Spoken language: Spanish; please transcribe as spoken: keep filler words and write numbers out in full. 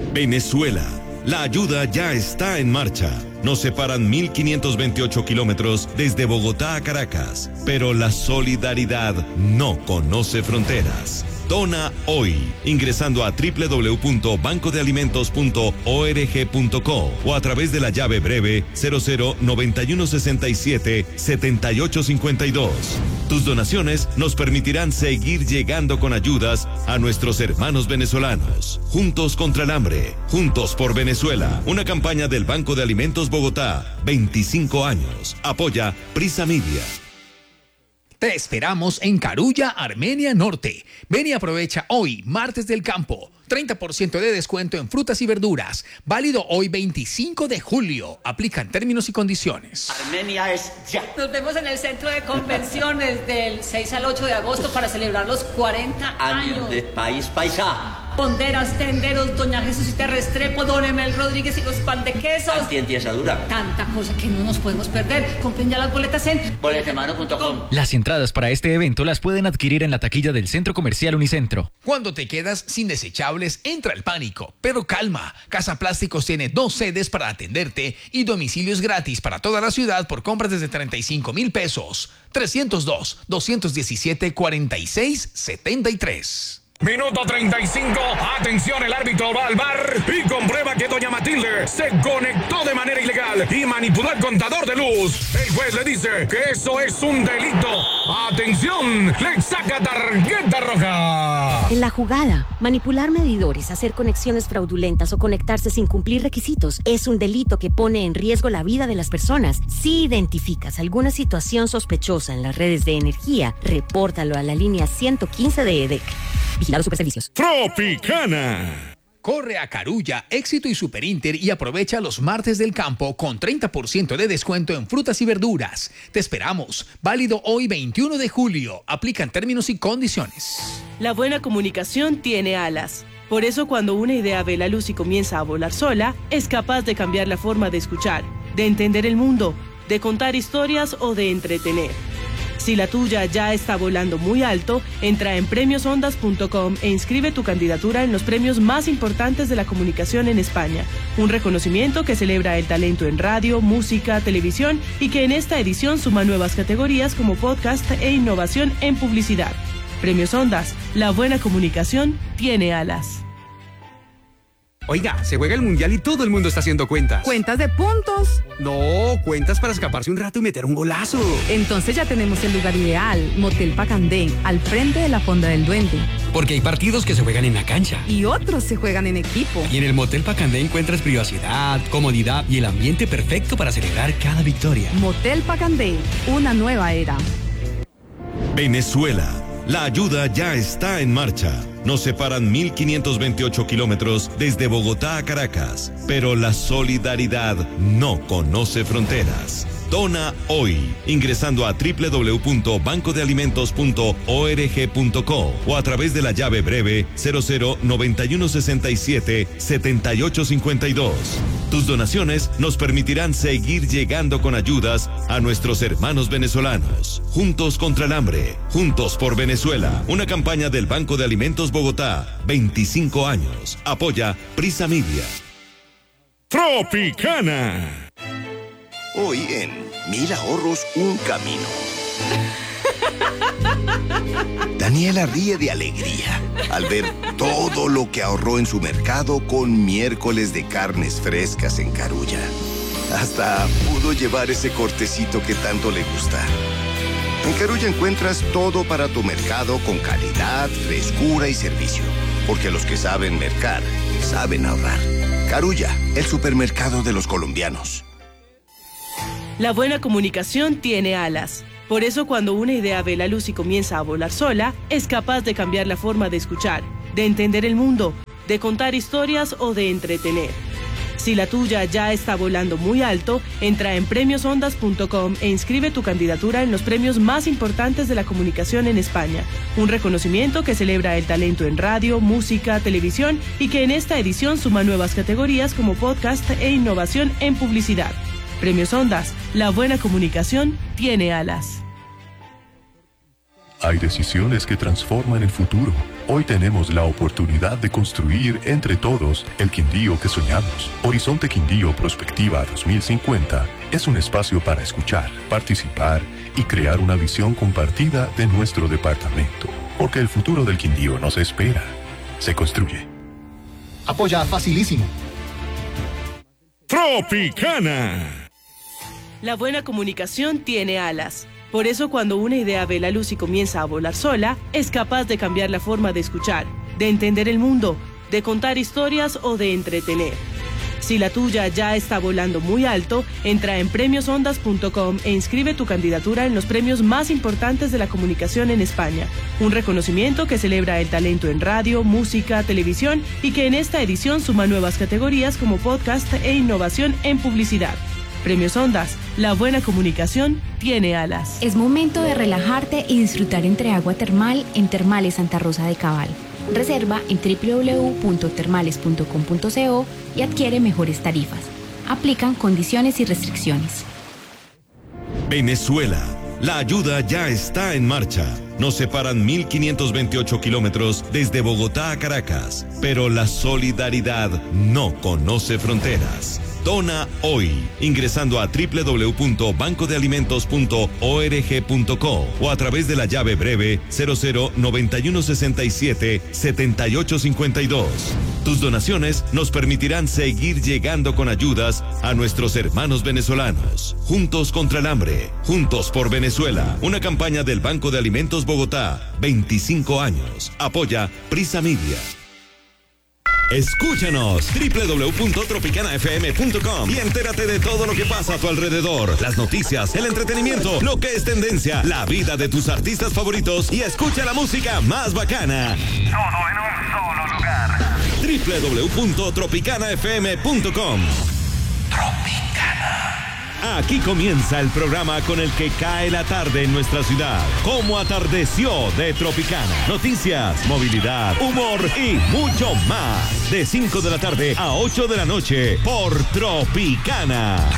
Venezuela. La ayuda ya está en marcha. Nos separan mil quinientos veintiocho kilómetros desde Bogotá a Caracas, pero la solidaridad no conoce fronteras. Dona hoy, ingresando a doble u doble u doble u punto banco de alimentos punto org punto co o a través de la llave breve cero cero noventa y uno sesenta y siete setenta y ocho cincuenta y dos. Tus donaciones nos permitirán seguir llegando con ayudas a nuestros hermanos venezolanos. Juntos contra el hambre, juntos por Venezuela. Una campaña del Banco de Alimentos Bogotá, veinticinco años. Apoya Prisa Media. Te esperamos en Carulla, Armenia Norte. Ven y aprovecha hoy, martes del campo. treinta por ciento de descuento en frutas y verduras. Válido hoy veinticinco de julio. Aplican términos y condiciones. Armenia es ya. Nos vemos en el centro de convenciones del seis al ocho de agosto para celebrar los cuarenta años. Años de País Paisa. Ponderas, tenderos, Doña Jesucita Restrepo, Don Emel Rodríguez y los pan de quesos. Antientiasadura. Tanta cosa que no nos podemos perder. Compren ya las boletas en boletemano punto com. Las entradas para este evento las pueden adquirir en la taquilla del Centro Comercial Unicentro. Cuando te quedas sin desechables, entra el pánico. Pero calma, Casa Plásticos tiene dos sedes para atenderte y domicilios gratis para toda la ciudad por compras desde treinta y cinco mil pesos. trescientos dos, doscientos diecisiete, cuarenta y seis, setenta y tres. Minuto treinta y cinco, atención, el árbitro va al bar y comprueba que doña Matilde se conectó de manera ilegal y manipuló el contador de luz. El juez le dice que eso es un delito. Atención, le saca tarjeta roja. En la jugada, manipular medidores, hacer conexiones fraudulentas o conectarse sin cumplir requisitos es un delito que pone en riesgo la vida de las personas. Si identificas alguna situación sospechosa en las redes de energía, repórtalo a la línea ciento quince de E D E C. Vigilado Superservicios. Tropicana. Corre a Carulla, Éxito y Superinter y aprovecha los martes del campo con treinta por ciento de descuento en frutas y verduras. Te esperamos. Válido hoy veintiuno de julio. Aplican términos y condiciones. La buena comunicación tiene alas. Por eso cuando una idea ve la luz y comienza a volar sola, es capaz de cambiar la forma de escuchar, de entender el mundo, de contar historias o de entretener. Si la tuya ya está volando muy alto, entra en premios ondas punto com e inscribe tu candidatura en los premios más importantes de la comunicación en España. Un reconocimiento que celebra el talento en radio, música, televisión y que en esta edición suma nuevas categorías como podcast e innovación en publicidad. Premios Ondas, la buena comunicación tiene alas. Oiga, se juega el mundial y todo el mundo está haciendo cuentas. ¿Cuentas de puntos? No, cuentas para escaparse un rato y meter un golazo. Entonces ya tenemos el lugar ideal, Motel Pacandé, al frente de la Fonda del Duende. Porque hay partidos que se juegan en la cancha. Y otros se juegan en equipo. Y en el Motel Pacandé encuentras privacidad, comodidad y el ambiente perfecto para celebrar cada victoria. Motel Pacandé, una nueva era. Venezuela. La ayuda ya está en marcha. Nos separan mil quinientos veintiocho kilómetros desde Bogotá a Caracas, pero la solidaridad no conoce fronteras. Dona hoy, ingresando a doble u doble u doble u punto banco de alimentos punto org punto co o a través de la llave breve cero cero noventa y uno sesenta y siete setenta y ocho cincuenta y dos. Tus donaciones nos permitirán seguir llegando con ayudas a nuestros hermanos venezolanos. Juntos contra el hambre, juntos por Venezuela. Una campaña del Banco de Alimentos Bogotá, veinticinco años. Apoya Prisa Media. Tropicana. Hoy en Mil Ahorros, un camino. Daniela ríe de alegría al ver todo lo que ahorró en su mercado con miércoles de carnes frescas en Carulla. Hasta pudo llevar ese cortecito que tanto le gusta. En Carulla encuentras todo para tu mercado con calidad, frescura y servicio. Porque los que saben mercar, saben ahorrar. Carulla, el supermercado de los colombianos. La buena comunicación tiene alas. Por eso cuando una idea ve la luz y comienza a volar sola, es capaz de cambiar la forma de escuchar, de entender el mundo, de contar historias o de entretener. Si la tuya ya está volando muy alto, entra en premios ondas punto com e inscribe tu candidatura en los premios más importantes de la comunicación en España. Un reconocimiento que celebra el talento en radio, música, televisión y que en esta edición suma nuevas categorías como podcast e innovación en publicidad. Premios Ondas, la buena comunicación tiene alas. Hay decisiones que transforman el futuro. Hoy tenemos la oportunidad de construir entre todos el Quindío que soñamos. Horizonte Quindío Prospectiva dos mil cincuenta es un espacio para escuchar, participar y crear una visión compartida de nuestro departamento. Porque el futuro del Quindío no se espera, se construye. Apoya facilísimo. Tropicana. La buena comunicación tiene alas. Por eso cuando una idea ve la luz y comienza a volar sola, es capaz de cambiar la forma de escuchar, de entender el mundo, de contar historias o de entretener. Si la tuya ya está volando muy alto, entra en premios ondas punto com e inscribe tu candidatura en los premios más importantes de la comunicación en España. Un reconocimiento que celebra el talento en radio, música, televisión y que en esta edición suma nuevas categorías como podcast e innovación en publicidad. Premios Ondas, la buena comunicación tiene alas. Es momento de relajarte y disfrutar entre agua termal en Termales Santa Rosa de Cabal. Reserva en doble u doble u doble u punto termales punto com punto co y adquiere mejores tarifas. Aplican condiciones y restricciones. Venezuela. La ayuda ya está en marcha. Nos separan mil quinientos veintiocho kilómetros desde Bogotá a Caracas, pero la solidaridad no conoce fronteras. Dona hoy, ingresando a doble u doble u doble u punto banco de alimentos punto org punto co o a través de la llave breve cero cero noventa y uno sesenta y siete setenta y ocho cincuenta y dos. Tus donaciones nos permitirán seguir llegando con ayudas a nuestros hermanos venezolanos. Juntos contra el hambre, juntos por Venezuela. Una campaña del Banco de Alimentos Bogotá, veinticinco años. Apoya Prisa Media. Escúchanos, doble u doble u doble u punto tropicana f m punto com y entérate de todo lo que pasa a tu alrededor. Las noticias, el entretenimiento, lo que es tendencia, la vida de tus artistas favoritos y escucha la música más bacana. Todo en un solo lugar. doble u doble u doble u punto tropicana f m punto com. Tropicana. Aquí comienza el programa con el que cae la tarde en nuestra ciudad. Como atardeció de Tropicana. Noticias, movilidad, humor y mucho más. De cinco de la tarde a ocho de la noche por Tropicana.